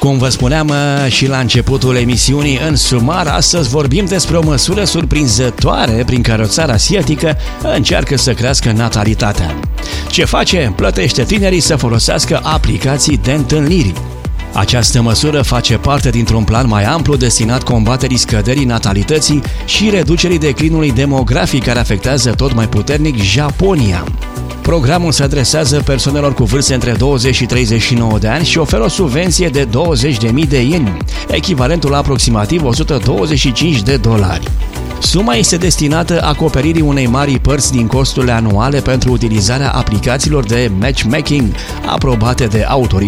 Cum vă spuneam și la începutul emisiunii, în sumar, astăzi vorbim despre o măsură surprinzătoare prin care o țară asiatică încearcă să crească natalitatea. Ce face? Plătește tinerii să folosească aplicații de întâlniri. Această măsură face parte dintr-un plan mai amplu destinat combaterii scăderii natalității și reducerii declinului demografic care afectează tot mai puternic Japonia. Programul se adresează persoanelor cu vârste între 20 și 39 de ani și oferă o subvenție de 20.000 de ieni, echivalentul la aproximativ $125. Suma este destinată acoperirii unei mari părți din costurile anuale pentru utilizarea aplicațiilor de matchmaking aprobate de autorități.